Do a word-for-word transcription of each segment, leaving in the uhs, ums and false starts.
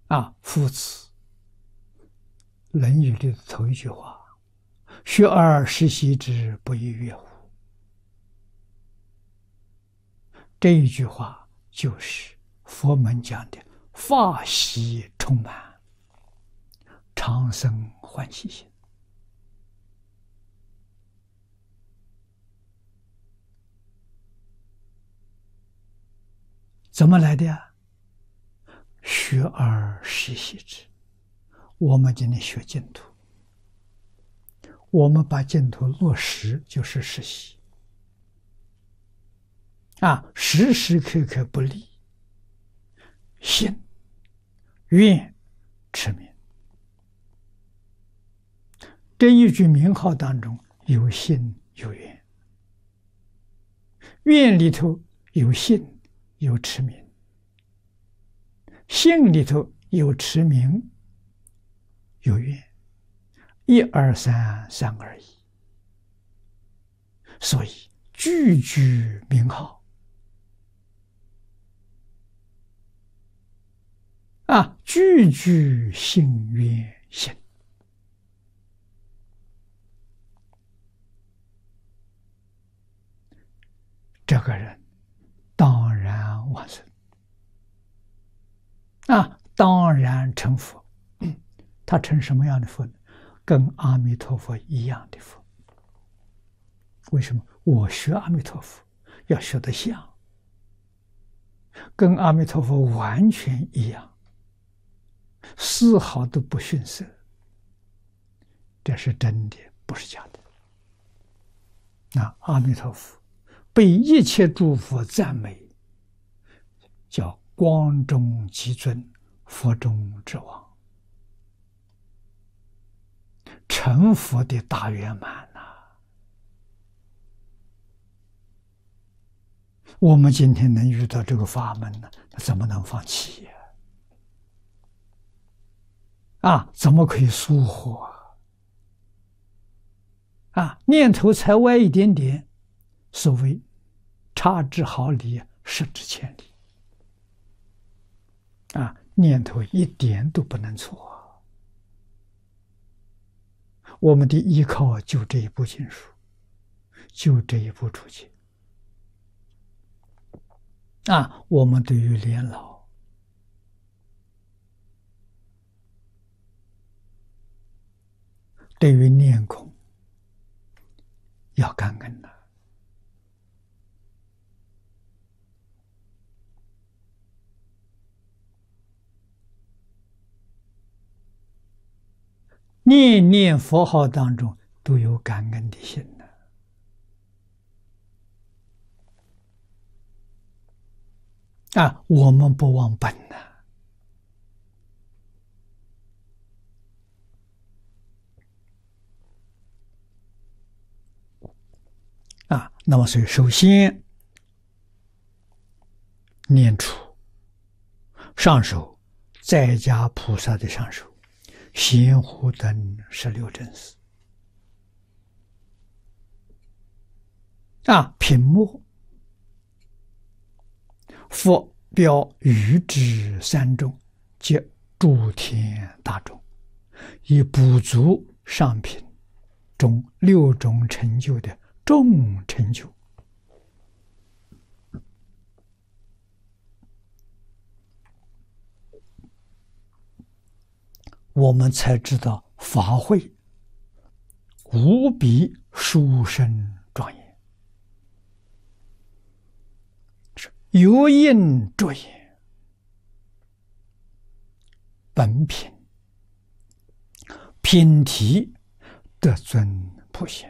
啊，夫子，《论语》里的头一句话：“学而时习之，不亦说乎？”这一句话就是佛门讲的法喜充满，常生欢喜心。怎么来的呀？学而时习之。我们今天学净土，我们把净土落实就是实习啊，时时刻刻不离信、愿、持名。这一句名号当中有信有愿，愿里头有信有持名，信里头有持名有愿，一二三，三二一。所以句句名号啊，句句信愿行。这个人当然往生啊，当然成佛。嗯，他成什么样的佛呢？跟阿弥陀佛一样的佛。为什么？我学阿弥陀佛要学得像，跟阿弥陀佛完全一样，丝毫都不逊色。这是真的，不是假的。那阿弥陀佛被一切诸佛赞美，叫光中极尊，佛中之王，成佛的大圆满呐、啊！我们今天能遇到这个法门呢，那怎么能放弃呀？啊，怎么可以疏忽啊？啊，念头才歪一点点，所谓差之毫厘，失之千里。啊，念头一点都不能错。我们的依靠就这一部经书，就这一部注解。啊，我们对于年老，对于念空，要感恩呐。念念佛号当中都有感恩的心呢。啊，我们不忘本呢。啊，那么所以首先念出上首在家菩萨的上首咸湖等十六真思啊，品目佛标语之三众，皆诸天大众，以补足上品中六种成就的众成就。我们才知道法会无比殊胜庄严，有因着也，本品品体得尊普贤。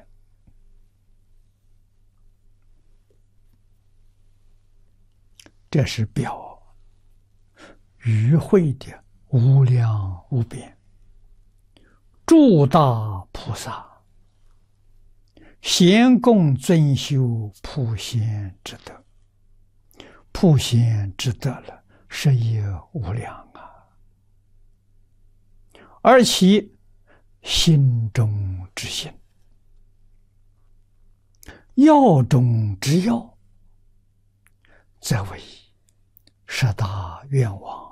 这是表与会的无量无边诸大菩萨咸共尊修普贤之德，普贤之德了，是也无量啊！而其心中之心，要中之要，则为十大愿望